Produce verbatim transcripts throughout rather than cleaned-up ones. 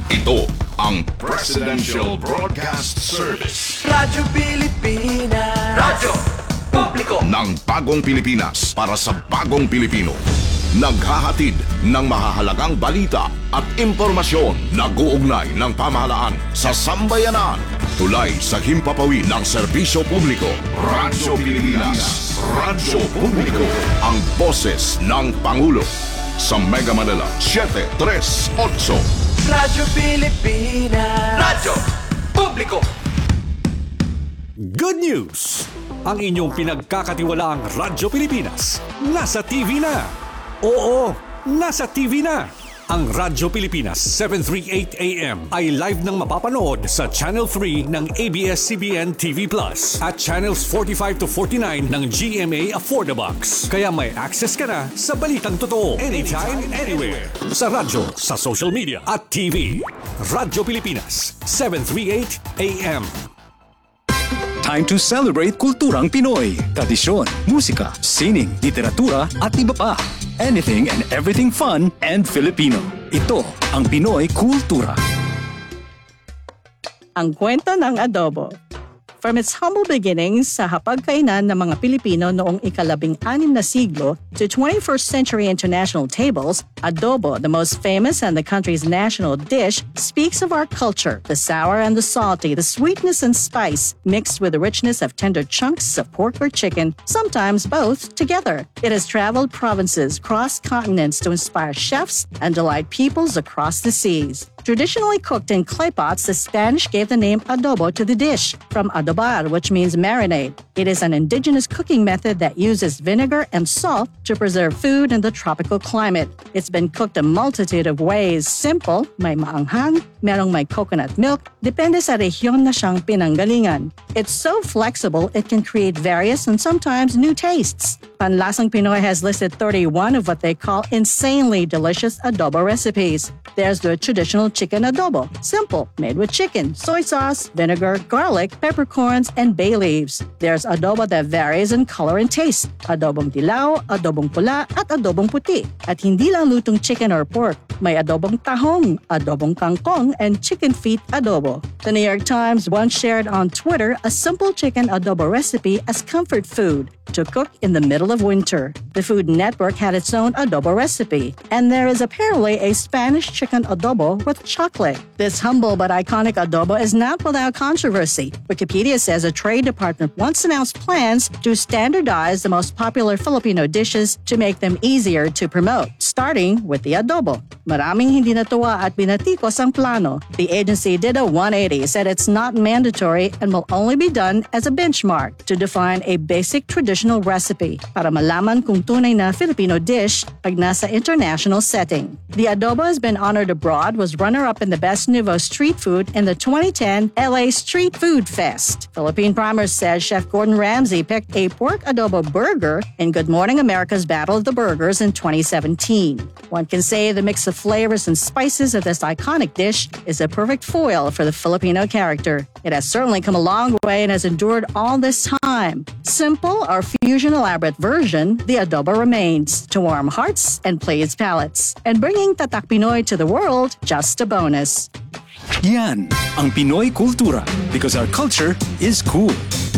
Ito ang Presidential Broadcast Service. Radyo Pilipinas. Radyo Publiko ng bagong Pilipinas para sa bagong Pilipino. Naghahatid ng mahahalagang balita at impormasyon na guugnay ng pamahalaan sa sambayanan. Tulay sa himpapawid ng serbisyo publiko. Radyo Pilipinas. Radyo Publiko. Ang boses ng Pangulo. Sa Mega Manila, seven three eight. Radyo Pilipinas. Radyo Publiko. Good news! Ang inyong pinagkakatiwalaang Radyo Pilipinas nasa T V na. Oo, nasa T V na. Ang Radyo Pilipinas seven thirty-eight A M ay live nang mapapanood sa Channel three ng A B S C B N T V Plus at Channels forty-five to forty-nine ng G M A Affordabox. Kaya may access ka na sa balitang totoo anytime, anywhere. Sa radyo, sa social media at T V. Radyo Pilipinas seven thirty-eight A M. Time to celebrate kulturang Pinoy. Tradisyon, musika, sining, literatura at iba pa. Anything and everything fun and Filipino. Ito ang Pinoy Kultura. Ang kwento ng adobo. From its humble beginnings sa hapagkainan ng mga Pilipino noong ikalabing-anim na siglo to twenty-first century international tables, adobo, the most famous and the country's national dish, speaks of our culture, the sour and the salty, the sweetness and spice, mixed with the richness of tender chunks of pork or chicken, sometimes both together. It has traveled provinces, crossed continents to inspire chefs and delight peoples across the seas. Traditionally cooked in clay pots, the Spanish gave the name adobo to the dish, from adobar, which means marinade. It is an indigenous cooking method that uses vinegar and salt to preserve food in the tropical climate. It's been cooked a multitude of ways. Simple, may maanghang, merong may coconut milk, depende sa rehiyon na siyang pinanggalingan. It's so flexible, it can create various and sometimes new tastes. Panlasang Pinoy has listed thirty-one of what they call insanely delicious adobo recipes. There's the traditional chicken adobo, simple, made with chicken, soy sauce, vinegar, garlic, peppercorns, and bay leaves. There's adobo that varies in color and taste. Adobong dilaw, adobong pula, at adobong puti. At hindi lang lutong chicken or pork. May adobong tahong, adobong kangkong, and chicken feet adobo. The New York Times once shared on Twitter a simple chicken adobo recipe as comfort food to cook in the middle of winter. The Food Network had its own adobo recipe, and there is apparently a Spanish chicken adobo with chocolate. This humble but iconic adobo is not without controversy. Wikipedia says a trade department once announced plans to standardize the most popular Filipino dishes to make them easier to promote, starting with the adobo. Maraming hindi natuwa at binatikos ang plano. The agency did a one eighty, said it's not mandatory and will only be done as a benchmark to define a basic traditional recipe para malaman kung tunay na Filipino dish pag nasa international setting. The adobo has been honored abroad, was runner-up in the Best Nouveau Street Food in the twenty ten L A Street Food Fest. Philippine Primer says Chef Gordon Ramsay picked a pork adobo burger in Good Morning America's Battle of the Burgers in twenty seventeen. One can say the mix of flavors and spices of this iconic dish is a perfect foil for the Filipino character. It has certainly come a long way and has endured all this time. Simple or fusion elaborate version, the adobo remains to warm hearts and please palates. And bringing Tatak Pinoy to the world, just a bonus. Yan ang Pinoy Kultura, because our culture is cool.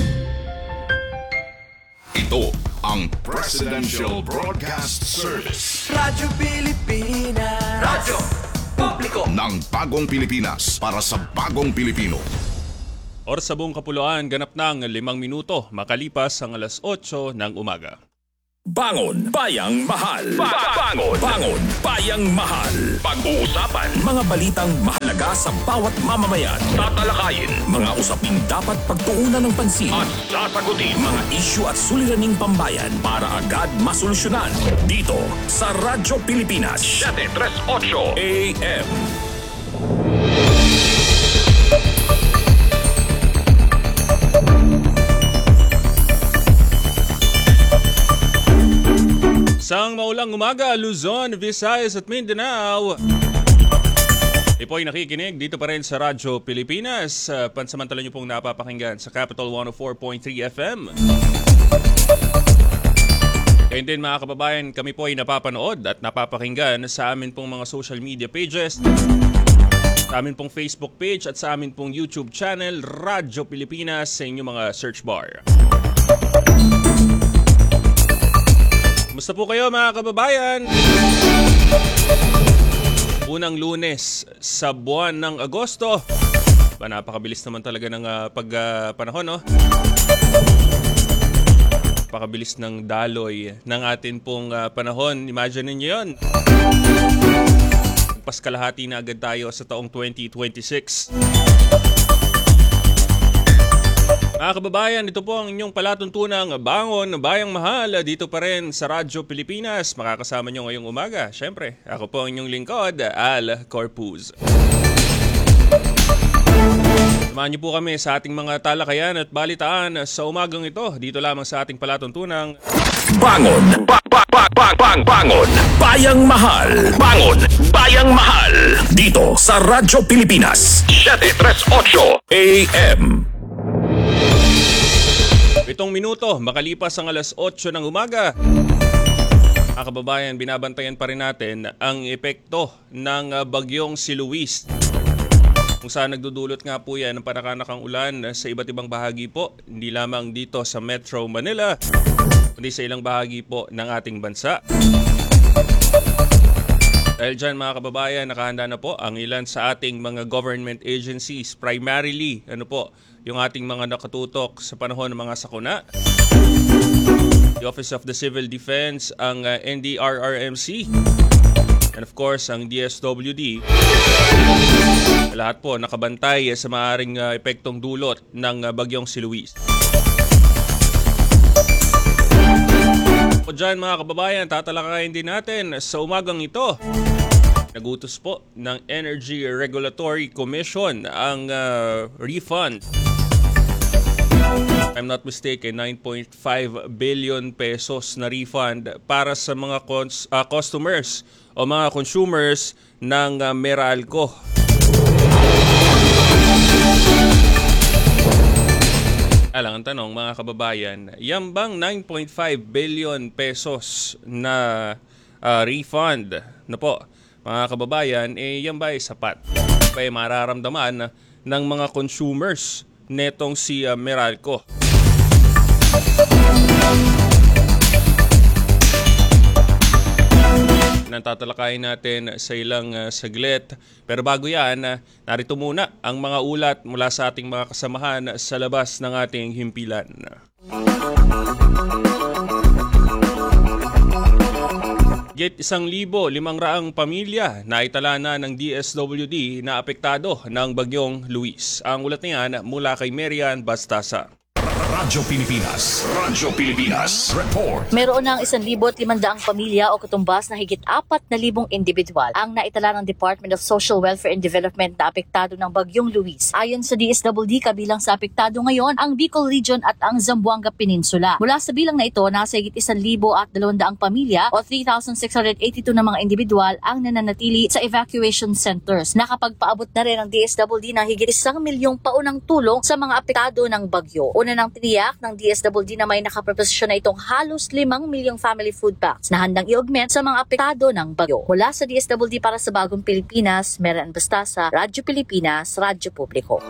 Ito ang Presidential Broadcast Service. Radyo Pilipinas. Radyo Publiko ng bagong Pilipinas para sa bagong Pilipino. Oras sa buong kapuluan, ganap ng limang minuto makalipas ang alas otso ng umaga. Bangon Bayang Mahal. Ba- Bangon Bangon Bayang Mahal. Pag-uusapan mga balitang mahalaga sa bawat mamamayan. Tatalakayin mga usaping dapat pagtuunan ng pansin at sasagutin mga isyu at suliraning pambayan para agad masolusyonan. Dito sa Radyo Pilipinas seven thirty-eight A M. Isang maulang umaga, Luzon, Visayas at Mindanao. Ipo'y nakikinig dito pa rin sa Radyo Pilipinas. Uh, pansamantala niyo pong napapakinggan sa Capital one oh four point three F M. Kaya din mga kababayan, kami po ay napapanood at napapakinggan sa amin pong mga social media pages. Sa amin pong Facebook page at sa amin pong YouTube channel, Radyo Pilipinas, sa inyong mga search bar. Kumusta po kayo mga kababayan? Unang Lunes sa buwan ng Agosto. Ba, napakabilis naman talaga ng uh, pagpanahon, uh, no? Napakabilis ng daloy ng atin pong uh, panahon. Imagine niyo yun. Paskalahati na agad tayo sa taong twenty twenty-six. Mga kababayan, ito po ang inyong palatuntunang Bangon Bayang Mahal dito pa rin sa Radyo Pilipinas. Makakasama nyo ngayong umaga. Siyempre, ako po ang inyong lingkod, Al Corpuz. Samahan niyo po kami sa ating mga talakayan at balitaan sa umagang ito. Dito lamang sa ating palatuntunang Bangon! Ba- ba- ba- ba- bang- bangon! Bayang Mahal! Bangon! Bayang Mahal! Dito sa Radyo Pilipinas, seven thirty-eight A M. Pitong minuto, makalipas ang alas otso ng umaga. Mga kababayan, binabantayan pa rin natin ang epekto ng uh, bagyong si Luis. Kung saan nagdudulot nga po yan ng panakanakang ulan sa iba't ibang bahagi po, hindi lamang dito sa Metro Manila, kundi sa ilang bahagi po ng ating bansa. Dahil dyan mga kababayan, nakahanda na po ang ilan sa ating mga government agencies, primarily ano po, yung ating mga nakatutok sa panahon ng mga sakuna. The Office of the Civil Defense, ang uh, N D R R M C, and of course ang D S W D. Lahat po nakabantay sa maaaring uh, epektong dulot ng uh, bagyong si Luis. O dyan mga kababayan, tatalakayin din natin sa umagang ito. Nagutos po ng Energy Regulatory Commission ang uh, refund. If I'm not mistaken, nine point five billion pesos na refund para sa mga cons- uh, customers o mga consumers ng uh, Meralco. Alang ang tanong mga kababayan, yan bang nine point five billion pesos na uh, refund na po mga kababayan, eh yan ba ay sapat? Ba ay mararamdaman ng mga consumers netong si uh, Meralco? Natatalakayin natin sa ilang uh, saglit. Pero bago yan, uh, narito muna ang mga ulat mula sa ating mga kasamahan sa labas ng ating himpilan. Git isang libo limang raang pamilya na itala na ng D S W D na apektado ng bagyong Luis. Ang ulat niyan mula kay Marian Bastasa. Radyo Pilipinas. Radyo Pilipinas. Report. Meron ng isang libo at limandaang pamilya o katumbas na higit apat na libong individual ang naitala ng Department of Social Welfare and Development na apektado ng bagyong Luis. Ayon sa D S W D, kabilang sa apektado ngayon ang Bicol Region at ang Zamboanga Peninsula. Mula sa bilang na ito, nasa higit isang libo at dalawandaang pamilya o three thousand six hundred eighty-two na mga individual ang nananatili sa evacuation centers. Nakapagpaabot na rin ang D S W D ng higit isang milyong paunang tulong sa mga apektado ng bagyo. Una ng tiniyak ng D S W D na may nakaproposisyon na itong halos limang milyong family food packs na handang i-augment sa mga apektado ng bagyo. Mula sa D S W D para sa Bagong Pilipinas, Marian Bastasa, Radyo Pilipinas, Radyo Publiko.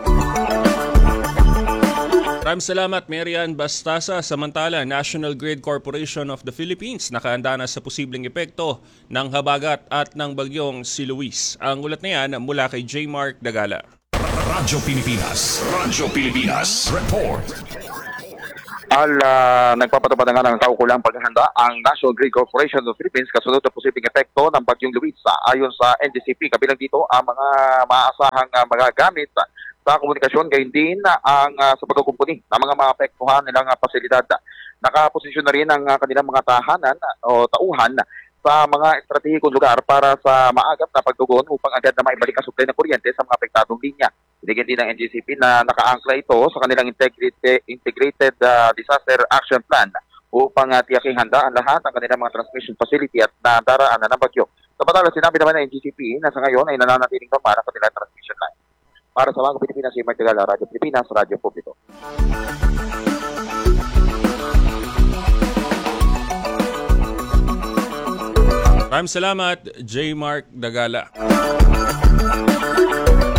Maraming salamat, Marian Bastasa. Samantala, National Grid Corporation of the Philippines nakahanda na sa posibleng epekto ng habagat at ng bagyong si Luis. Ang ulat na yan mula kay J. Mark Dagala. Radyo Pilipinas. Radyo Pilipinas. Report. Al uh, nagpapatupad na nga ng kaukulang paghahanda ang National Grid Corporation of the Philippines kasunod ng posibleng epekto ng bagyong Luis. Ayon sa N G C P, kabilang dito ang mga maaasahang uh, mga gamit sa komunikasyon, gayon din ang uh, sa pagkukumpuni ng mga maapektuhan nilang uh, pasilidad. Nakaposisyon na rin ang uh, kanilang mga tahanan uh, o tauhan sa mga estratehikong lugar para sa maagap na pagtugon upang agad na maibalik ang supply ng kuryente sa mga apektadong linya. Binigyan din ng N G C P na nakaangkla ito sa kanilang integrated, integrated uh, Disaster Action Plan upang uh, tiyaking handa ang lahat ng kanilang mga transmission facility at nadaraan na ng bagyo. Samantala, sinabi naman ng N G C P na sa ngayon ay nananatiling normal ang kanilang transmission line. Para sa mga Pilipinas, si Mark Dagala, Radyo Pilipinas, Radyo Publiko. Maraming salamat, J. Mark Dagala.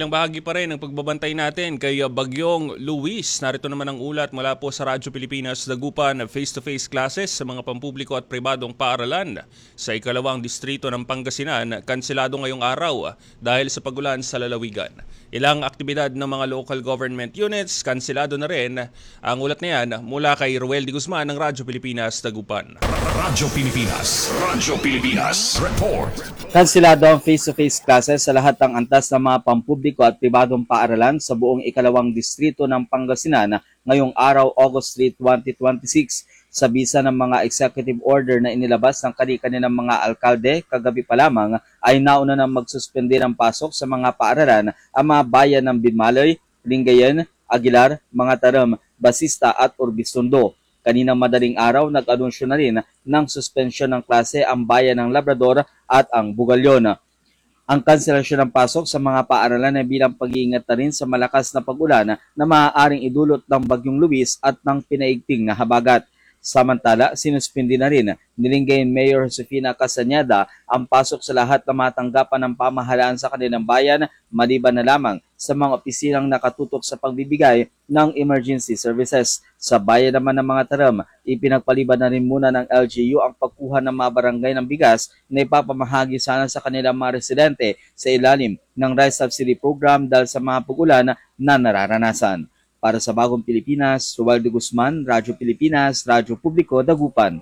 Bilang bahagi pa rin ng pagbabantay natin kay Bagyong Luis, narito naman ang ulat mula po sa Radyo Pilipinas Dagupan, face-to-face classes sa mga pampubliko at pribadong paaralan sa ikalawang distrito ng Pangasinan, kanselado ngayong araw dahil sa pagulan sa lalawigan. Ilang aktibidad ng mga local government units, kanselado na rin. Ang ulat na yan mula kay Ruel Di Guzman ng Radyo Pilipinas Dagupan. Radyo Pilipinas. Radyo Pilipinas. Report. Kanselado ang face-to-face classes sa lahat ng antas ng mga pampubliko at pribadong paaralan sa buong ikalawang distrito ng Pangasinan ngayong araw, August third, twenty twenty-six. Sa bisa ng mga executive order na inilabas ng kani-kaninang mga alkalde, kagabi pa lamang ay nauna nang magsuspende ng pasok sa mga paaralan ang mga bayan ng Binmaloy, Lingayen, Aguilar, Mga Taram, Basista at Urbistondo. Kaninang madaling araw, nag-anunsyo na rin ng suspensyon ng klase ang bayan ng Labrador at ang Bugalyon. Ang kanselasyon ng pasok sa mga paaralan ay bilang pag-iingat na rin sa malakas na pag-ulan na maaaring idulot ng Bagyong Luis at ng pinaigting na habagat. Samantala, sinuspindi na rin ni Lingayen Mayor Josefina Castañeda ang pasok sa lahat ng mga tanggapan ng pamahalaan sa kanilang bayan, maliban na lamang sa mga opisinang nakatutok sa pagbibigay ng emergency services. Sa bayan naman ng Mga Taram, ipinagpaliban na rin muna ng L G U ang pagkuha ng mga barangay ng bigas na ipapamahagi sana sa kanilang mga residente sa ilalim ng Rice Subsidy Program dahil sa mga pag-ulan na nararanasan. Para sa Bagong Pilipinas, Ruel Di Guzman, Radyo Pilipinas, Radyo Publiko, Dagupan.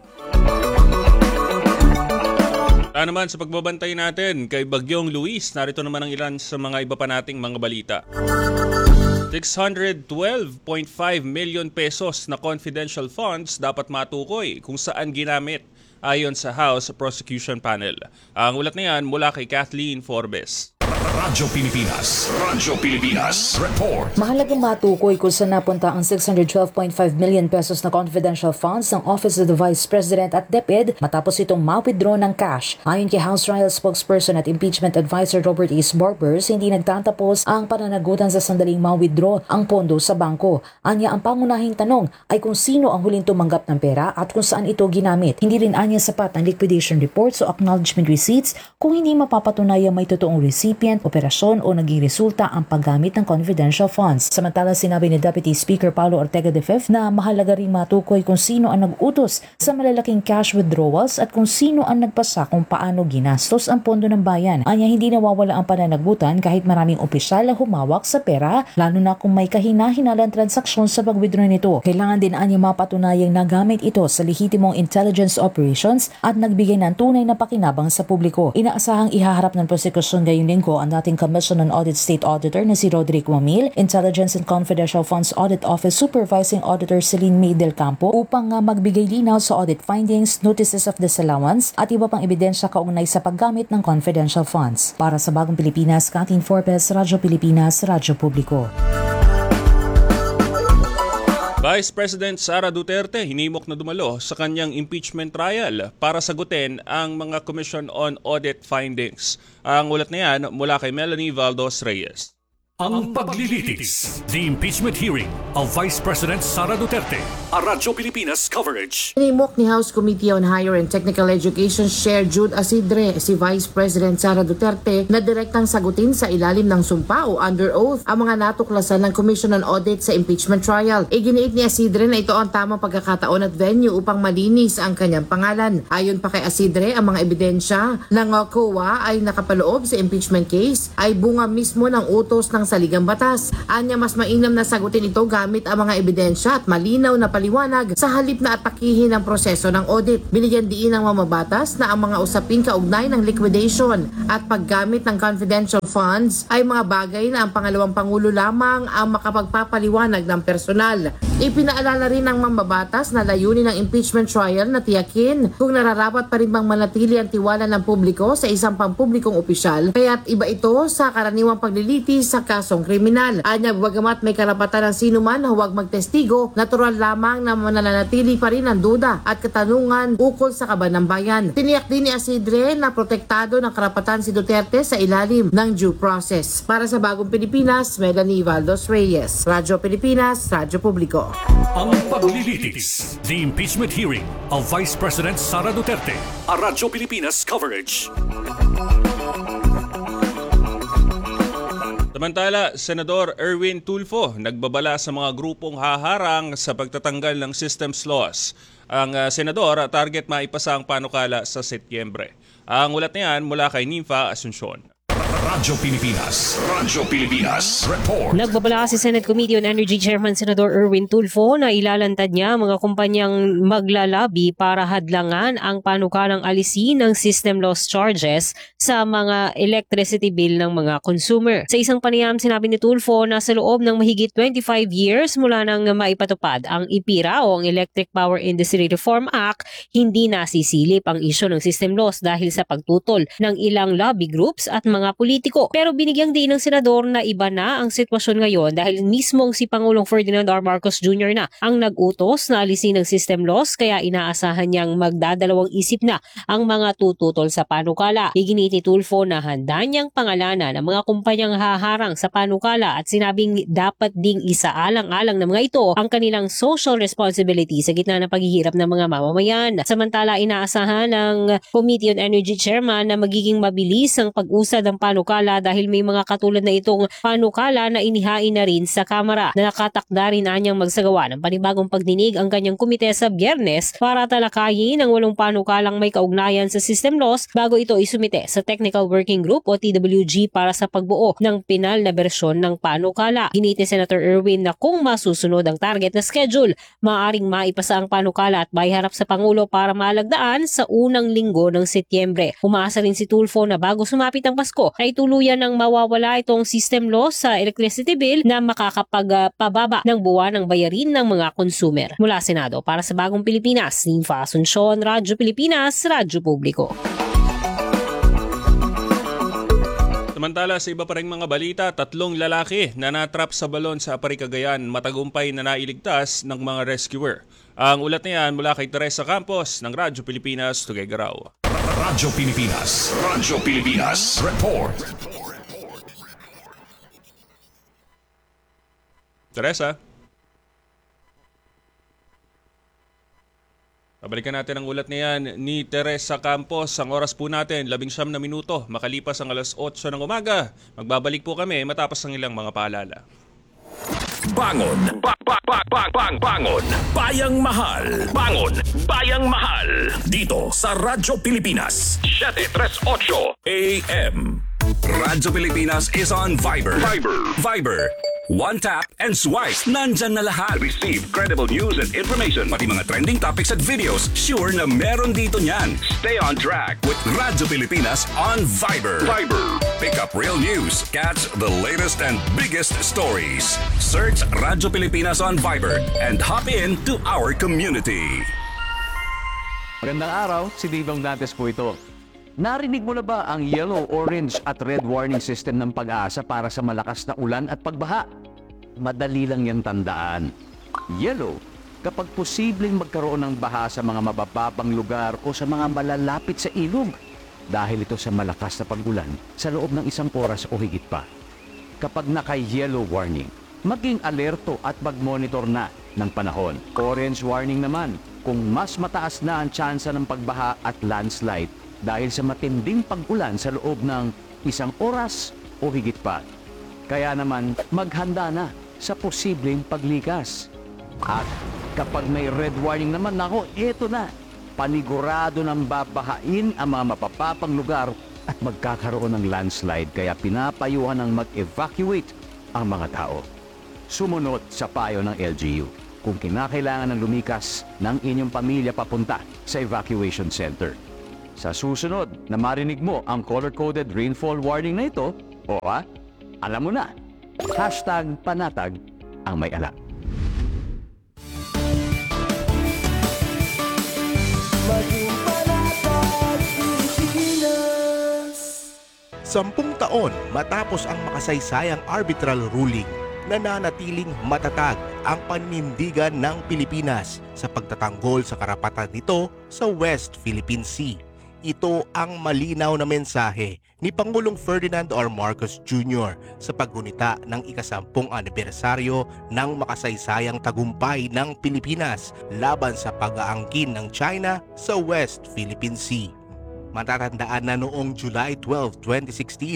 Ano naman sa pagbabantay natin kay Bagyong Luis, narito naman ang ilan sa mga iba pa nating mga balita. six hundred twelve point five million pesos na confidential funds dapat matukoy kung saan ginamit ayon sa House Prosecution Panel. Ang ulat na yan mula kay Kathleen Forbes. Radyo Pilipinas. Radyo Pilipinas. Report. Mahalagang matukoy kung saan napunta ang six hundred twelve point five million pesos na confidential funds ng Office of the Vice President at DepEd matapos itong ma-withdraw ng cash. Ayon kay House Trial Spokesperson at Impeachment Advisor Robert East Barbers, hindi nagtatapos ang pananagutan sa sandaling ma-withdraw ang pondo sa bangko. Anya, ang pangunahing tanong ay kung sino ang huling tumanggap ng pera at kung saan ito ginamit. Hindi rin anya sapat ang liquidation reports o acknowledgement receipts kung hindi mapapatunayang may totoong recipient, operasyon o naging resulta ang paggamit ng confidential funds. Samantala, sinabi ni Deputy Speaker Paulo Ortega the fifth na mahalaga rin matukoy kung sino ang nag-utos sa malalaking cash withdrawals at kung sino ang nagpasa kung paano ginastos ang pondo ng bayan. Anya, hindi nawawala ang pananagutan kahit maraming opisyal na humawak sa pera, lalo na kung may kahina-hinalang transaksyon sa pag-withdraw nito. Kailangan din anya mapatunayang nagamit ito sa lehitimong intelligence operations at nagbigay ng tunay na pakinabang sa publiko. Inaasahang ihaharap ng prosekusyon ngayong linggo ang dating Commission on Audit State Auditor na si Rodrick Mamil, Intelligence and Confidential Funds Audit Office Supervising Auditor Celine May Del Campo upang nga magbigay linaw sa audit findings, notices of disallowance at iba pang ebidensya kaugnay sa paggamit ng confidential funds. Para sa Bagong Pilipinas, Kathleen Forbes, Radyo Pilipinas, Radyo Publiko. Vice President Sara Duterte hinimok na dumalo sa kanyang impeachment trial para sagutin ang mga Commission on Audit findings. Ang ulat na yan mula kay Melanie Valdos Reyes. Ang paglilitis, the impeachment hearing of Vice President Sara Duterte, a Radyo Pilipinas coverage. Hinimok ni House Committee on Higher and Technical Education Chair Jude Asidre si Vice President Sara Duterte na direktang sagutin sa ilalim ng sumpa o under oath ang mga natuklasan ng Commission on Audit sa impeachment trial. Iginiit ni Asidre na ito ang tamang pagkakataon at venue upang malinis ang kanyang pangalan. Ayon pa kay Asidre, ang mga ebidensya ng C O A ay nakapaloob sa impeachment case ay bunga mismo ng utos ng saligang batas. Anya, mas mainam na sagutin ito gamit ang mga ebidensya at malinaw na paliwanag sa halip na atakihin ang proseso ng audit. Binigyan diin ng mamabatas na ang mga usaping kaugnay ng liquidation at paggamit ng confidential funds ay mga bagay na ang pangalawang pangulo lamang ang makapagpapaliwanag ng personal. Ipinaalala rin ng mamabatas na layunin ng impeachment trial na tiyakin kung nararapat pa rin bang manatili ang tiwala ng publiko sa isang pampublikong opisyal, kaya't iba ito sa karaniwang paglilitis sa kasong kriminal. Anya, bagamat may karapatan ng sinuman na huwag magtestigo, natural lamang na mananatili pa rin ang duda at katanungan ukol sa kaban ng bayan. Tiniyak din ni Asidre na protektado ng karapatan si Duterte sa ilalim ng due process. Para sa Bagong Pilipinas, Melanie Valdos Reyes, Radyo Pilipinas, Radyo Publiko. Ang paglilitis, the impeachment hearing of Vice President Sara Duterte, a Radyo Pilipinas coverage. Samantala, Senador Erwin Tulfo nagbabala sa mga grupong haharang sa pagtatanggal ng systems laws. Ang uh, senador target maipasa ang panukala sa Setyembre. Ang ulat na yan mula kay Nympha Asuncion. Radyo Pilipinas. Radyo Pilipinas. Report. Nagbabala si Senate Committee on Energy Chairman Senador Erwin Tulfo na ilalantad niya mga kumpanyang maglalabi para hadlangan ang panukalang alisin ng system loss charges sa mga electricity bill ng mga consumer. Sa isang panayam, sinabi ni Tulfo na sa loob ng mahigit twenty-five years mula nang maipatupad ang I P I R A o ang Electric Power Industry Reform Act, hindi nasisilip ang isyu ng system loss dahil sa pagtutol ng ilang lobby groups at mga politiko. Pero binigyang din ng senador na iba na ang sitwasyon ngayon dahil mismong si Pangulong Ferdinand R. Marcos Junior na ang nag-utos na alisin ng system loss, kaya inaasahan niyang magdadalawang isip na ang mga tututol sa panukala. Iginit ni Tulfo na handa niyang pangalanan ang mga kumpanyang haharang sa panukala at sinabing dapat ding isaalang-alang ng mga ito ang kanilang social responsibility sa gitna ng paghihirap ng mga mamamayan. Samantala, inaasahan ng Committee on Energy Chairman na magiging mabilis ang pag-usad ng panukala dahil may mga katulad na itong panukala na inihain na rin sa Kamara na nakatakda rin anyang magsagawa ng panibagong pagdinig ang kanyang komite sa Biyernes para talakayin ang walong panukalang may kaugnayan sa system loss bago ito isumite sa Technical Working Group o T W G para sa pagbuo ng pinal na bersyon ng panukala. Ginit ni Senator Erwin na kung masusunod ang target na schedule, maaaring maipasa ang panukala at maiharap sa Pangulo para malagdaan sa unang linggo ng Setyembre. Umaasa rin si Tulfo na bago sumapit ang Pasko ay tuluyan ng mawawala itong system loss sa electricity bill na makakapagpababa ng buwan ng bayarin ng mga consumer. Mula Senado, para sa Bagong Pilipinas, Nympha Asuncion, Radyo Pilipinas, Radyo Publiko. Samantala, sa iba pa ring mga balita, tatlong lalaki na natrap sa balon sa Apari, Cagayan matagumpay na nailigtas ng mga rescuer. Ang ulat na yan mula kay Teresa Campos ng Radyo Pilipinas, Tuguegarao. Radyo Pilipinas. Radyo Pilipinas. Report. Teresa. Pabalikan natin ang ulat na yan ni Teresa Campos. Ang oras po natin, labing siyam na minuto. Makalipas ang alas otso ng umaga. Magbabalik po kami matapos ang ilang mga paalala. Bangon. Ba ba ba ba bang bangon. Bayang Mahal. Bangon. Bayang Mahal. Dito sa Radyo Pilipinas. seven thirty-eight A M. Radyo Pilipinas is on Viber. Viber. Viber. One tap and swipe. Nandyan na lahat. Receive credible news and information. Pati mga trending topics at videos. Sure na meron dito niyan. Stay on track with Radyo Pilipinas on Viber. Viber. Pick up real news. Catch the latest and biggest stories. Search Radyo Pilipinas on Viber and hop in to our community. Magandang araw, si Divong Dantes po ito. Narinig mo na ba ang yellow, orange at red warning system ng Pag-asa para sa malakas na ulan at pagbaha? Madali lang yan tandaan. Yellow, kapag posibleng magkaroon ng baha sa mga mabababang lugar o sa mga malalapit sa ilog dahil ito sa malakas na pag-ulan sa loob ng isang oras o higit pa. Kapag naka-yellow warning, maging alerto at mag-monitor na ng panahon. Orange warning naman, kung mas mataas na ang tsansa ng pagbaha at landslide dahil sa matinding pag-ulan sa loob ng isang oras o higit pa. Kaya naman, maghanda na sa posibleng paglikas. At kapag may red warning naman, nako, eto na. Panigurado ng babahain ang mga mapapapang lugar at magkakaroon ng landslide. Kaya pinapayuhan ng mag-evacuate ang mga tao. Sumunod sa payo ng L G U kung kinakailangan ng lumikas ng inyong pamilya papunta sa evacuation center. Sa susunod na marinig mo ang color-coded rainfall warning na ito, o ha, alam mo na, hashtag panatag ang may alam. Maging panatag Pilipinas. Sampung taon matapos ang makasaysayang arbitral ruling, nananatiling matatag ang panindigan ng Pilipinas sa pagtatanggol sa karapatan nito sa West Philippine Sea. Ito ang malinaw na mensahe ni Pangulong Ferdinand R. Marcos Junior sa paggunita ng ikasampung anibersaryo ng makasaysayang tagumpay ng Pilipinas laban sa pag-aangkin ng China sa West Philippine Sea. Matatandaan na noong July twelfth, twenty sixteen,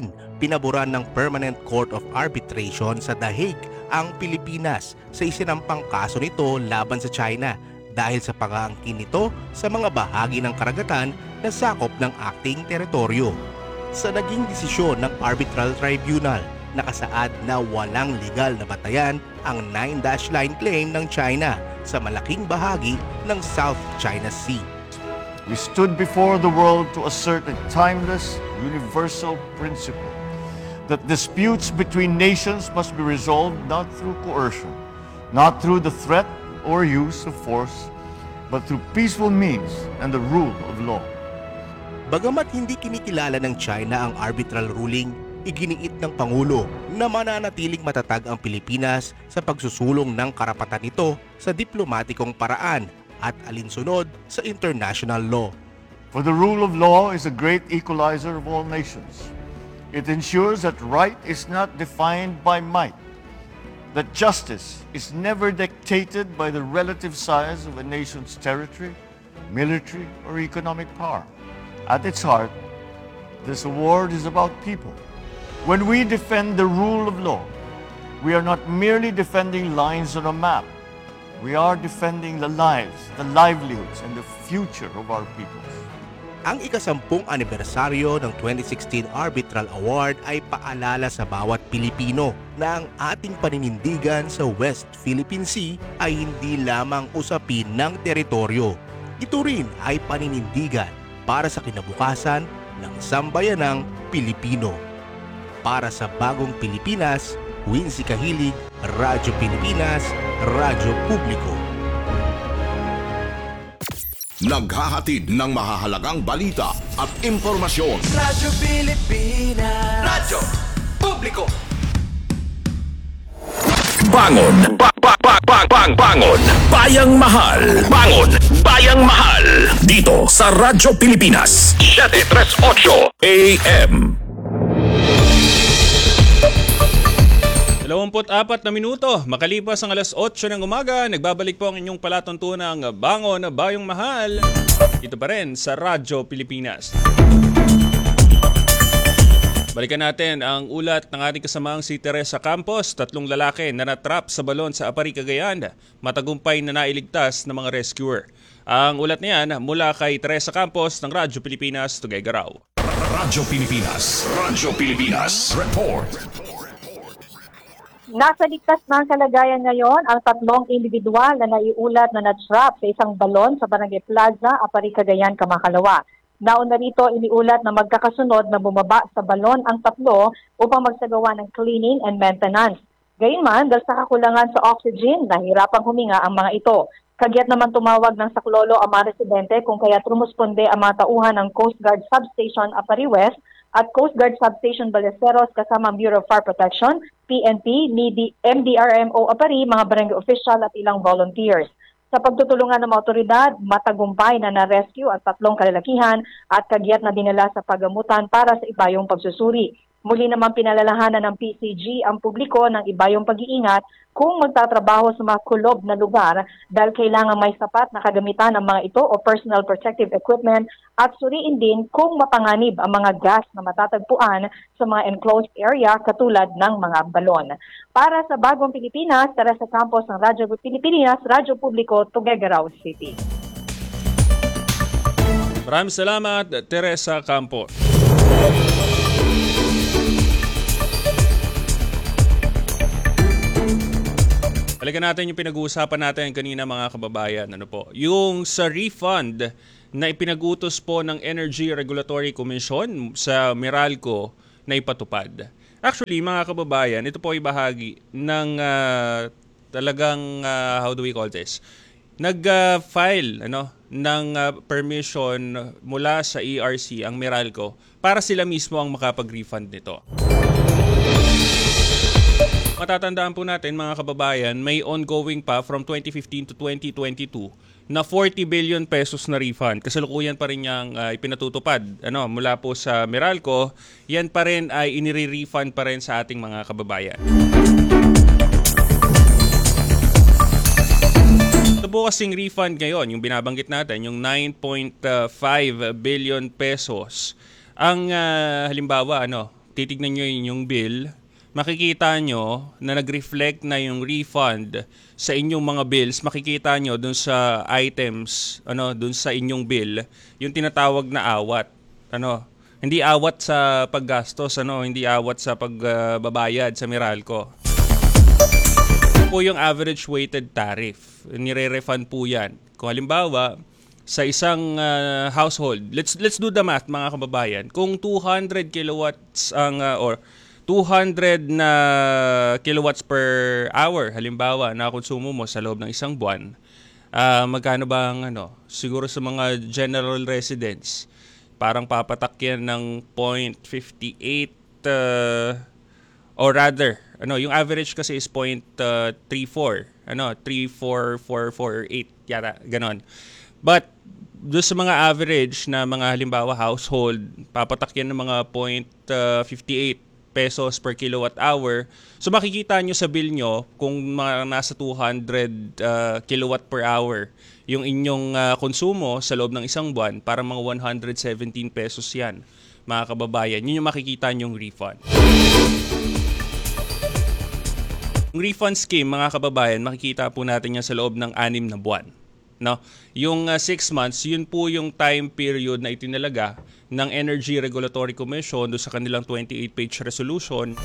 pinaboran ng Permanent Court of Arbitration sa The Hague ang Pilipinas sa isinampang kaso nito laban sa China dahil sa pag-aangkin nito sa mga bahagi ng karagatan na sakop ng acting teritoryo. Sa naging desisyon ng Arbitral Tribunal, nakasaad na walang legal na batayan ang Nine Dash Line claim ng China sa malaking bahagi ng South China Sea. We stood before the world to assert a timeless, universal principle that disputes between nations must be resolved not through coercion, not through the threat or use of force, but through peaceful means and the rule of law. Bagamat hindi kinikilala ng China ang arbitral ruling, iginiit ng Pangulo na mananatiling matatag ang Pilipinas sa pagsusulong ng karapatan nito sa diplomatikong paraan at alinsunod sa international law. For the rule of law is a great equalizer of all nations. It ensures that right is not defined by might, that justice is never dictated by the relative size of a nation's territory, military, or economic power. At its heart, this award is about people. When we defend the rule of law, we are not merely defending lines on a map. We are defending the lives, the livelihoods, and the future of our peoples. Ang ikasampung anibersaryo ng twenty sixteen Arbitral Award ay paalala sa bawat Pilipino na ang ating paninindigan sa West Philippine Sea ay hindi lamang usapin ng teritoryo. Ito rin ay paninindigan para sa kinabukasan ng sambayanang Pilipino. Para sa Bagong Pilipinas, Wincy Kahilig, Radyo Pilipinas, Radyo Publiko. Naghahatid ng mahahalagang balita at impormasyon. Radyo Pilipinas. Radyo Publiko. Bangon! Ba ba ba ba bang bangon! Bayang Mahal! Bangon! Bayang Mahal! Dito sa Radyo Pilipinas, seven thirty-eight A M. dalawampu't apat na minuto, makalipas ang alas otso ng umaga, nagbabalik po ang inyong palatuntunang Bangon Bayang Mahal. Ito pa rin sa Radyo Pilipinas. Balikan natin ang ulat ng ating kasamaang si Teresa Campos, tatlong lalaki na natrap sa balon sa Apari, Cagayan, matagumpay na nailigtas ng mga rescuer. Ang ulat niyan mula kay Teresa Campos ng Radyo Pilipinas, Tuguegarao. Radyo Pilipinas, Radyo Pilipinas, report. Nasa ligtas na ang kalagayan ngayon ang tatlong individual na naiulat na na-trap sa isang balon sa Barangay Plaza, Apari, Cagayan, Kamakalawa. Nauna rito iniulat na magkakasunod na bumaba sa balon ang tatlo upang magsagawa ng cleaning and maintenance. Gayunman, dahil sa kakulangan sa oxygen, nahirapang huminga ang mga ito. Kagyat naman tumawag ng saklolo ang mga residente kung kaya trumusponde ang mga tauhan ng Coast Guard Substation Apari West at Coast Guard Substation Balesteros kasama ang Bureau of Fire Protection, P N P, M D R M O Apari, mga barangay official at ilang volunteers. Sa pagtutulungan ng mga otoridad, matagumpay na na-rescue ang tatlong kalalakihan at kagyat na dinala sa pagamutan para sa ibayong pagsusuri. Muli naman pinalalahanan ng P C G ang publiko ng ibayong pag-iingat kung magtatrabaho sa mga kulob na lugar dahil kailangan may sapat na kagamitan ng mga ito o personal protective equipment at suriin din kung mapanganib ang mga gas na matatagpuan sa mga enclosed area katulad ng mga balon. Para sa Bagong Pilipinas, Teresa Campos ng Radyo Pilipinas, Radyo Publiko, Tuguegarao City. Maraming salamat, Teresa Campos. Balikan natin yung pinag-uusapan natin kanina mga kababayan. Ano po? Yung sa refund na ipinag-utos po ng Energy Regulatory Commission sa Meralco na ipatupad. Actually, mga kababayan, ito po ay bahagi ng uh, talagang, uh, how do we call this? Nag-file uh, ano, ng uh, permission mula sa E R C, ang Meralco, para sila mismo ang makapag-refund nito. Matatandaan po natin mga kababayan, may ongoing pa from twenty fifteen to twenty twenty-two na forty billion pesos na refund. Kasalukuyan pa rin niyang uh, ipinatutupad ano, mula po sa Meralco. Yan pa rin ay inire-refund pa rin sa ating mga kababayan. Ito po kasing refund ngayon, yung binabanggit natin, yung nine point five billion pesos. Ang uh, halimbawa, ano, titignan nyo yung bill, makikita nyo na nag-reflect na yung refund sa inyong mga bills. Makikita nyo dun sa items, ano, dun sa inyong bill, yung tinatawag na awat. Ano, hindi awat sa paggastos, ano, hindi awat sa pagbabayad uh, sa Meralco. Ito po yung average weighted tariff. Nire-refund po yan. Kung halimbawa, sa isang uh, household, let's let's do the math mga kababayan. Kung two hundred kilowatts ang uh, or two hundred na kilowatts per hour halimbawa na konsumo mo sa loob ng isang buwan, uh, magkano ba ang ano? Siguro sa mga general residents, parang papatak yan ng zero point five eight uh, or rather, ano, yung average kasi is zero point three four, ano, three four four four eight yata, ganon. But doon sa mga average na mga halimbawa household, papatak yan ng mga zero point five eight pesos per kilowatt hour. So makikita nyo sa bill nyo kung mga nasa two hundred uh, kilowatt per hour yung inyong uh, konsumo sa loob ng isang buwan, para mga one hundred seventeen pesos yan, mga kababayan. Yun yung makikita nyong refund. Yung refund scheme, mga kababayan, makikita po natin yan sa loob ng anim na buwan. No? Yung uh, six months, yun po yung time period na itinalaga ng Energy Regulatory Commission do sa kanilang twenty-eight page resolution.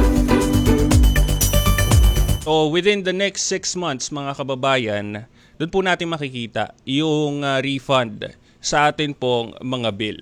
So within the next six months, mga kababayan, doon po natin makikita yung uh, refund sa atin pong mga bill.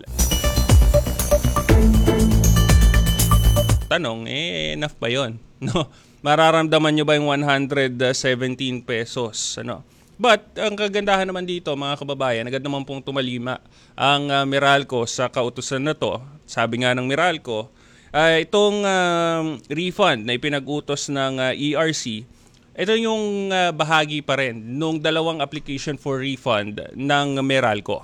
Tanong, eh, enough ba yun? No? Mararamdaman nyo ba yung one hundred seventeen pesos? Ano? But ang kagandahan naman dito, mga kababayan, agad naman pong tumalima ang uh, Meralco sa kautusan na to. Sabi nga ng Meralco, uh, itong uh, refund na ipinag-utos ng uh, E R C, ito yung uh, bahagi pa rin nung dalawang application for refund ng Meralco.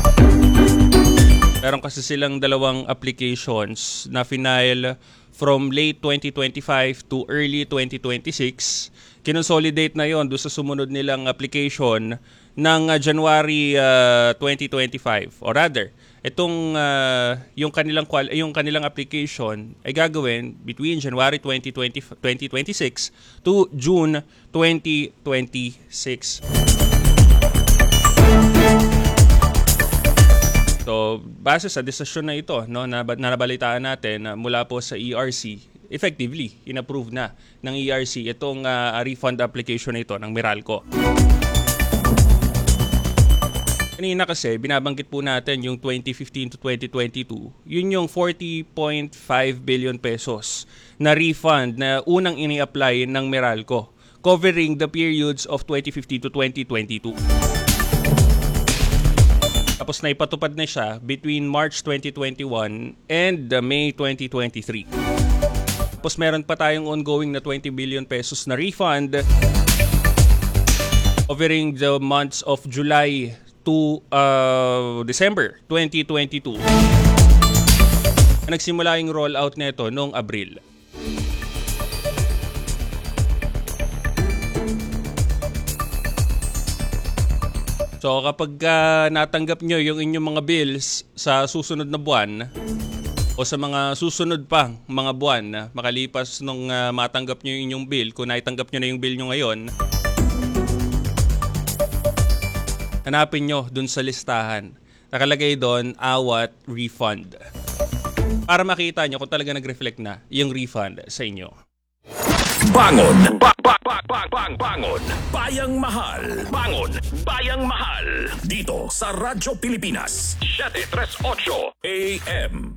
Meron kasi silang dalawang applications na final from late twenty twenty-five to early twenty twenty-six. Kinonsolidate na yon doon sa sumunod nilang application ng uh, January uh, twenty twenty-five. Or rather, itong uh, yung kanilang yung kanilang application ay gagawin between January twenty twenty-six to June twenty twenty-six. So, base sa desisyon na ito, no, na nabalitaan natin uh, mula po sa E R C, effectively, inapprove na ng E R C itong uh, refund application na ito ng Meralco. Kanina kasi, binabanggit po natin yung twenty fifteen to twenty twenty-two, yun yung forty point five billion pesos na refund na unang ini-apply ng Meralco, covering the periods of twenty fifteen to twenty twenty-two. Tapos na ipatupad na siya between March twenty twenty-one and uh, May twenty twenty-three. Tapos meron pa tayong ongoing na twenty billion pesos na refund covering the months of July to uh, December twenty twenty-two. Nagsimula yung rollout nito noong Abril. So kapag uh, natanggap nyo yung inyong mga bills sa susunod na buwan o sa mga susunod pang mga buwan makalipas nung uh, matanggap nyo yung inyong bill, kung naitanggap nyo na yung bill nyo ngayon, hanapin nyo dun sa listahan. Nakalagay doon, awat refund. Para makita nyo kung talaga nag-reflect na yung refund sa inyo. Bangon! Ba- ba- ba- ba- bang- bangon! Bayang Mahal! Bangon! Bayang Mahal! Dito sa Radyo Pilipinas seven thirty-eight A M.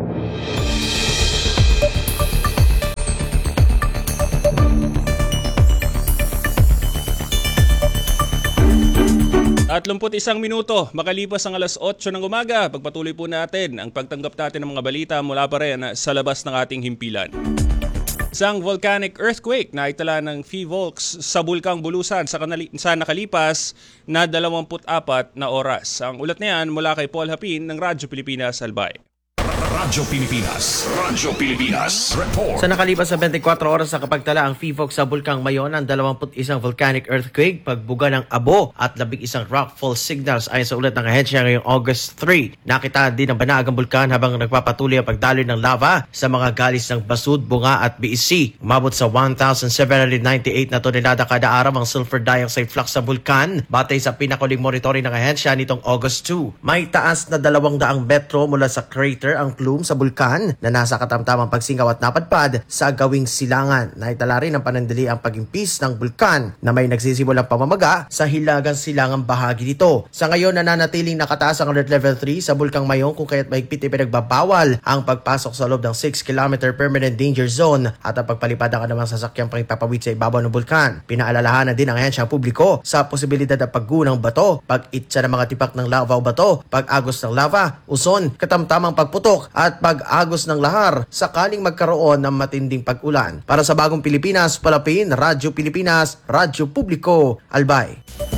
Tatlumput isang minuto, makalipas ang alas otso ng umaga, pagpatuloy po natin ang pagtanggap natin ng mga balita mula pa rin sa labas ng ating himpilan. Isang volcanic earthquake na itala ng PHIVOLCS sa Bulkang Bulusan sa, kanali- sa nakalipas na dalawampu't apat na oras. Ang ulat na yan mula kay Paul Hapin ng Radyo Pilipinas Albay. Radyo Pilipinas. Radyo Pilipinas. Report. Sa nakalipas na twenty-four oras sa kapagtala ang F I V O C sa Bulkang Mayon ang dalawampu't isang volcanic earthquake, pagbuga ng abo at labing isang rockfall signals ayon sa ulat ng ahensya ngayong August three. Nakita din ang banagang bulkan habang nagpapatuloy ang pagdaloy ng lava sa mga galis ng Basud, Bunga at B S C. Umabot sa one thousand seven hundred ninety-eight na tonelada kada araw ang sulfur dioxide flux sa bulkan batay sa pinakuling monitoring ng ahensya nitong August two. May taas na dalawang daang metro mula sa crater ang plume sa bulkan na nasa katamtamang pagsingaw at napadpad sa gawing silangan. Naitala rin ang panandali ang pagimpis ng bulkan na may nagsisimulang pamamaga sa hilagang silangang bahagi nito. Sa ngayon nananatiling nakataas ang alert level three sa Bulkang Mayon kung kaya't mahigpit ipinagbabawal ang pagpasok sa loob ng six kilometer permanent danger zone at ang pagpalipad ng anumang sasakyang pangipapawid sa ibabaw ng bulkan. Pinaalalahanan din ang ahensyang publiko sa posibilidad ng paggunang bato, pag-itsa ng mga tipak ng lava o bato, pag-agos ng lava, uson, katamtamang pagputok at pag-agos ng lahar sakaling magkaroon ng matinding pag-ulan. Para sa Bagong Pilipinas, Palapin, Radyo Pilipinas, Radyo Publiko, Albay.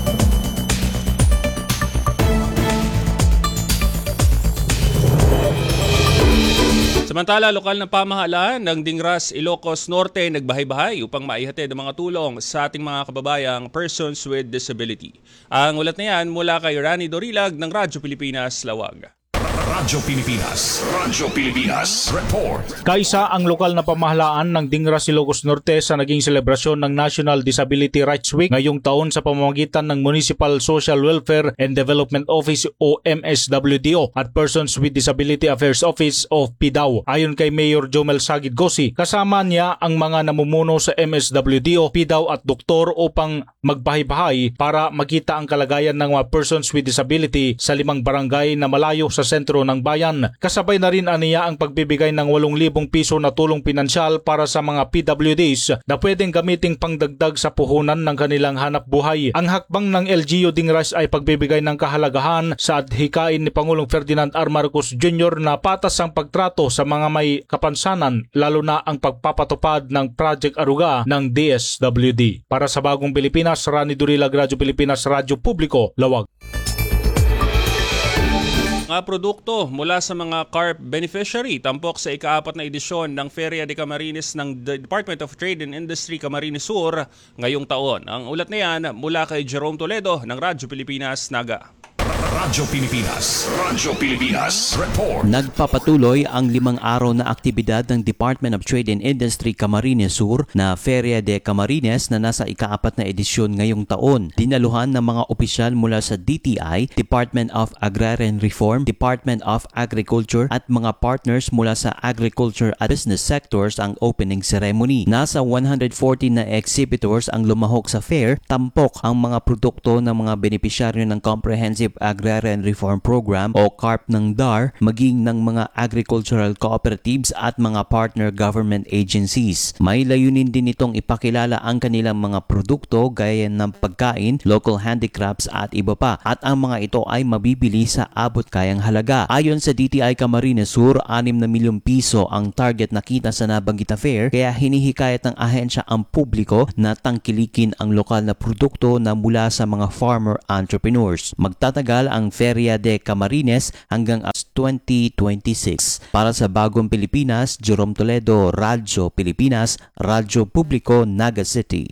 Samantala, lokal na pamahalaan ng Dingras, Ilocos Norte nagbahay-bahay upang maihatid ang mga tulong sa ating mga kababayang persons with disability. Ang ulat na yan mula kay Rani Dorilag ng Radyo Pilipinas, Lawag. Radyo Pilipinas. Radyo Pilipinas. Report. Kaisa ang lokal na pamahalaan ng Dingras, Ilocos Norte sa naging selebrasyon ng National Disability Rights Week ngayong taon sa pamamagitan ng Municipal Social Welfare and Development Office o M S W D O at Persons with Disability Affairs Office of P D A W. Ayon kay Mayor Jomel Sagid Gosi, kasama niya ang mga namumuno sa M S W D O, P D A W at doktor upang magbahay-bahay para makita ang kalagayan ng mga persons with disability sa limang barangay na malayo sa sentro ng bayan. Kasabay na rin aniya ang pagbibigay ng walong libong piso na tulong pinansyal para sa mga P W Ds na pwedeng gamiting pangdagdag sa puhunan ng kanilang hanap buhay. Ang hakbang ng L G U Dingras ay pagbibigay ng kahalagahan sa adhikain ni Pangulong Ferdinand R. Marcos Junior na patas ang pagtrato sa mga may kapansanan, lalo na ang pagpapatupad ng Project Aruga ng D S W D. Para sa Bagong Pilipinas, Rani Dorilag, Radyo Pilipinas, Radyo Publiko, Lawag. Mga produkto mula sa mga C A R P beneficiary tampok sa ikaapat na edisyon ng Feria de Camarines ng Department of Trade and Industry Camarines Sur ngayong taon. Ang ulat na yan mula kay Jerome Toledo ng Radyo Pilipinas, Naga. Radyo Pilipinas. Radyo Pilipinas. Report. Nagpapatuloy ang limang araw na aktibidad ng Department of Trade and Industry Camarines Sur na Feria de Camarines na nasa ikaapat na edisyon ngayong taon. Dinaluhan ng mga opisyal mula sa D T I, Department of Agrarian Reform, Department of Agriculture at mga partners mula sa agriculture at business sectors ang opening ceremony. Nasa one hundred fourteen na exhibitors ang lumahok sa fair, tampok ang mga produkto ng mga benepisyaryo ng Comprehensive Agrarian Reform Program o C A R P ng D A R, maging ng mga agricultural cooperatives at mga partner government agencies. May layunin din itong ipakilala ang kanilang mga produkto gaya ng pagkain, local handicrafts at iba pa, at ang mga ito ay mabibili sa abot kayang halaga. Ayon sa D T I Camarines Sur, anim na milyong piso ang target na kita sa nabanggit na fair, kaya hinihikayat ng ahensya ang publiko na tangkilikin ang lokal na produkto na mula sa mga farmer entrepreneurs. Magtatagal ang Feria de Camarines hanggang twenty twenty-six. Para sa Bagong Pilipinas, Jerome Toledo, Radyo Pilipinas, Radyo Publiko, Naga City.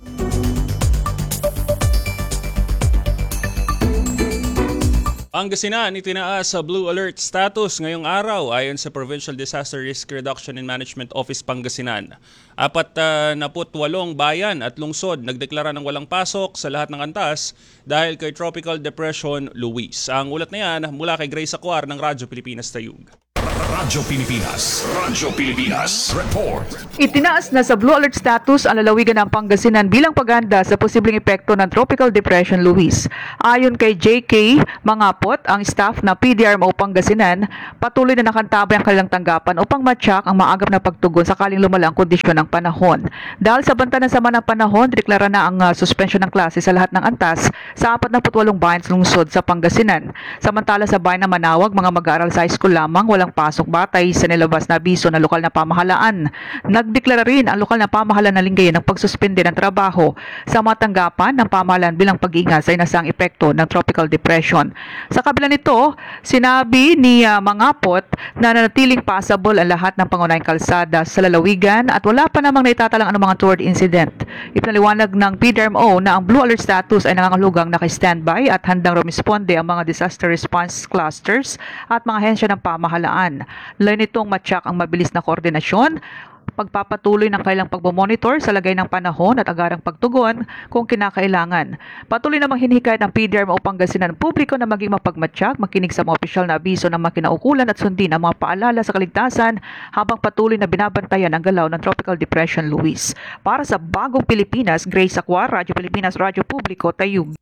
Pangasinan itinaas sa Blue Alert status ngayong araw ayon sa Provincial Disaster Risk Reduction and Management Office Pangasinan. Apat uh, na putwalong bayan at lungsod nagdeklara ng walang pasok sa lahat ng antas dahil kay Tropical Depression Luis. Ang ulat na yan mula kay Grace Acuar ng Radyo Pilipinas Tayug. Radyo Pilipinas. Radyo Pilipinas. Report. Itinaas na sa Blue Alert status ang lalawigan ng Pangasinan bilang paghanda sa posibleng epekto ng Tropical Depression Luis. Ayon kay J K Mangapot, ang staff na P D R M O Pangasinan, patuloy na nakantabay ang kanilang tanggapan upang matyak ang maagap na pagtugon sakaling lumala ang kondisyon ng panahon. Dahil sa banta ng sama ng panahon, deklara na ang uh, suspension ng klase sa lahat ng antas sa apat na putwalong bayan lungsod sa Pangasinan. Samantala sa bayan ng Manawag, mga mag-aaral sa high school lamang walang walang pasok batay sa nilabas na abiso ng lokal na pamahalaan. Nagdeklara rin ang lokal na pamahalaan ng Lingayen ng pagsuspende ng trabaho sa matanggapan ng pamahalaan bilang pag-iingat sa inasang epekto ng tropical depression. Sa kabila nito, sinabi ni uh, Mangapot na nanatiling passable ang lahat ng pangunahing kalsada sa lalawigan at wala pa namang naitatalang anumang toward incident. Ipinaliwanag ng P D R M O na ang Blue Alert status ay nangangahulugang naka-standby at handang rumisponde ang mga disaster response clusters at mga ahensya ng pamahalaan. Layo nitong matyak ang mabilis na koordinasyon, pagpapatuloy ng kailang pagmomonitor sa lagay ng panahon at agarang pagtugon kung kinakailangan. Patuloy namang hinihikayat ng P D R M O Pangasinan publiko na maging mapagmatyak, makinig sa mga opisyal na abiso ng mga kinaukulan at sundin ang mga paalala sa kaligtasan habang patuloy na binabantayan ang galaw ng Tropical Depression Luis. Para sa Bagong Pilipinas, Grace Acquar, Radyo Pilipinas, Radyo Publiko, Tayug.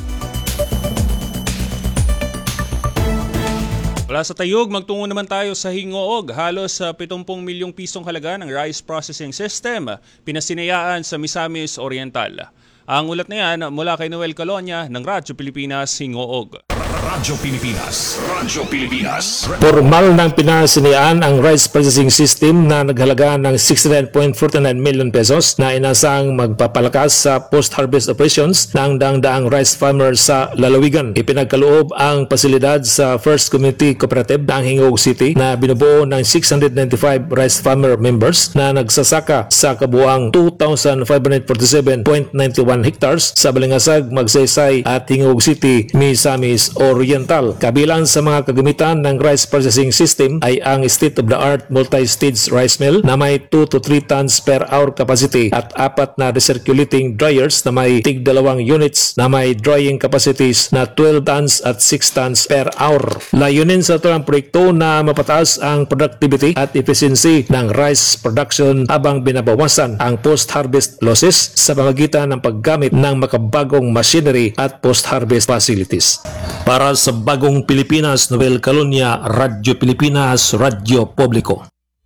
Mula sa Tayug, magtungo naman tayo sa Hingoog. Halos uh, pitong milyong pisong halaga ng rice processing system pinasinayaan sa Misamis Oriental. Ang ulat na yan mula kay Noel Calonia ng Radyo Pilipinas, Hingoog. Radyo Pilipinas, Radyo Pilipinas. Formal nang pinasinayaan ang rice processing system na naghalaga ng sixty-nine point four nine million pesos na inasang magpapalakas sa post-harvest operations ng daang-daang rice farmers sa lalawigan. Ipinagkaloob ang pasilidad sa First Community Cooperative ng Hingoog City na binubuo ng six hundred ninety-five rice farmer members na nagsasaka sa kabuuang two thousand five hundred forty-seven point nine one hectares sa Balingasag, Magsaysay at Hingoog City, Misamis Oriental. Kabilang sa mga kagamitan ng rice processing system ay ang state-of-the-art multi-stage rice mill na may two to three tons per hour capacity at apat na recirculating dryers na may tig dalawang units na may drying capacities na twelve tons at six tons per hour. Layunin sa ito ang proyekto na mapataas ang productivity at efficiency ng rice production habang binabawasan ang post-harvest losses sa pamamagitan ng paggamit ng makabagong machinery at post-harvest facilities. Para sa Bagong Pilipinas, Noel Calonia, Radyo Pilipinas, Radyo Publiko.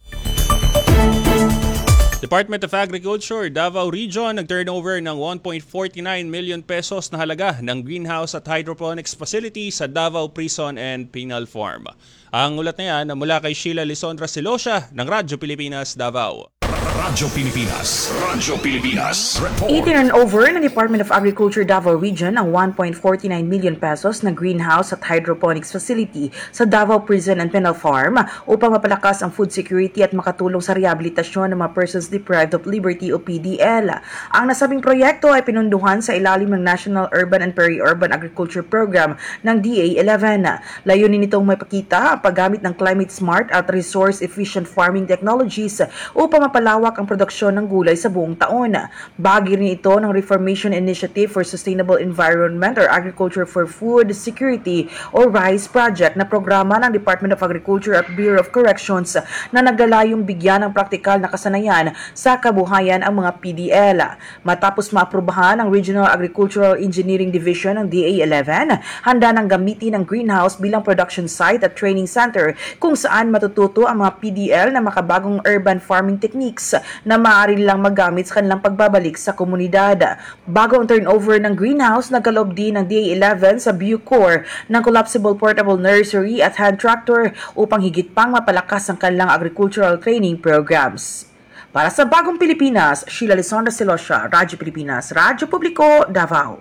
Department of Agriculture, Davao Region, nag-turnover ng one point four nine million pesos na halaga ng greenhouse at hydroponics facility sa Davao Prison and Penal Farm. Ang ulat na yan mula kay Sheila Lisondra Silosha ng Radyo Pilipinas, Davao. Radyo Pilipinas, Radyo Pilipinas, report. I-turn over ng Department of Agriculture Davao Region ang one point four nine million pesos na greenhouse at hydroponics facility sa Davao Prison and Penal Farm upang mapalakas ang food security at makatulong sa rehabilitasyon ng mga persons deprived of liberty o P D L. Ang nasabing proyekto ay pinunduhan sa ilalim ng National Urban and Peri-Urban Agriculture Program ng D A eleven. Layunin nitong mapakita ang paggamit ng climate-smart at resource-efficient farming technologies upang mapalawak ang produksyon ng gulay sa buong taon. Bahagi rin ito ng Reformation Initiative for Sustainable Environment or Agriculture for Food Security o RISE project na programa ng Department of Agriculture at Bureau of Corrections na naglalayong bigyan ng praktikal na kasanayan sa kabuhayan ang mga P D L. Matapos maaprubahan ng Regional Agricultural Engineering Division ng D A eleven, handa nang gamitin ang greenhouse bilang production site at training center kung saan matututo ang mga P D L na makabagong urban farming techniques na maaari lang magamit sa kanilang pagbabalik sa komunidad. Bago ang turnover ng greenhouse, nagkaloob din ng D A eleven sa Bucor ng collapsible portable nursery at hand tractor upang higit pang mapalakas ang kanilang agricultural training programs. Para sa Bagong Pilipinas, Sheila Lisondra Silosha, Radyo Pilipinas, Radyo Publiko, Davao.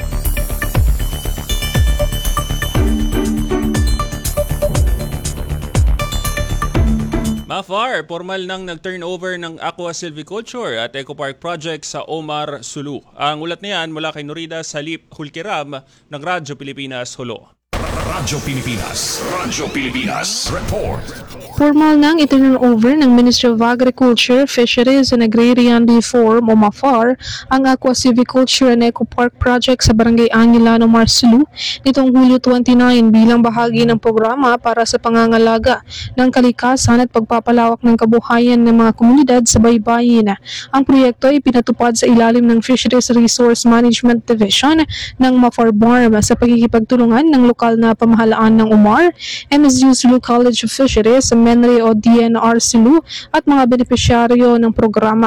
Mafar, formal nang nag-turnover ng Aqua Silviculture at Eco Park Project sa Omar, Sulu. Ang ulat niyan mula kay Norida Salip Hulkiram ng Radyo Pilipinas, Hulo. Radyo Pilipinas, Radyo Pilipinas, report. Formal nang iturn over ng Ministry of Agriculture, Fisheries and Agrarian Reform o MAFAR ang Aqua Silviculture and Eco Park Project sa Barangay Angilano, Marsulu nitong Hulyo twenty-nine bilang bahagi ng programa para sa pangangalaga ng kalikasan at pagpapalawak ng kabuhayan ng mga komunidad sa baybayin. Ang proyekto ay pinatupad sa ilalim ng Fisheries Resource Management Division ng MAFAR B A R M sa pagkikipagtulungan ng lokal na pamahalaan ng U M A R, M S U Sulu College of Fisheries, Menre o D N R Sulu at mga benepisyaryo ng programa.